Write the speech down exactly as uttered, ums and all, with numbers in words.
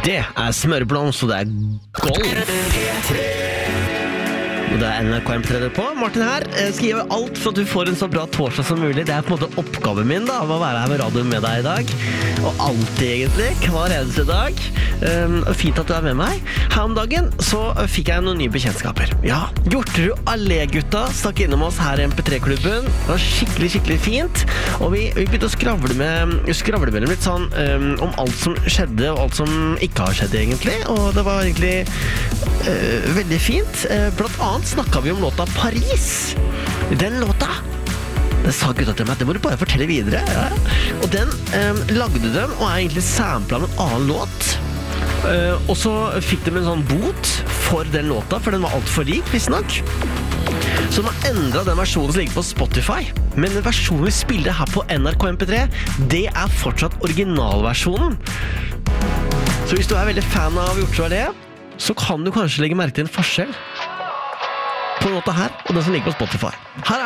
Det er smørblomst, og det er golf. Og det er N R K M P tre på. Martin her, jeg skal gjøre alt for at du får en så bra torsdag som mulig. Det er på en måte oppgaven min da, av å være her med radioen med deg i dag. Og alltid egentlig, hver eneste dag. Um, fint at du er med meg. Her om dagen så fikk jeg noen nye bekjentskaper. Ja, Hjorterud Allé-gutta stakk innom oss her i M P tre-klubben. Det var skikkelig, skikkelig fint. Og vi, vi begynte å skravle med, skravle med dem litt sånn um, om alt som skjedde, og alt som ikke har skjedd egentlig. Og det var egentlig uh, veldig fint. Uh, blant annet snakket vi om låta Paris. Den låta det sa gutta til meg, det må du bare fortelle videre. Ja. Og den um, lagde dem, og er egentlig samplet av en annen låt. Uh, og så fikk de en sånn bot for den låta, for den var alt for lik, visstnok. Så de har endret den versjonen som ligger på Spotify. Men den versjonen vi spiller her på N R K M P tre, det er fortsatt originalversjonen. Så hvis du er veldig fan av Hjorterud Allé, så kan du kanskje legge merke til en forskjell på låta her og den som ligger på Spotify. Her er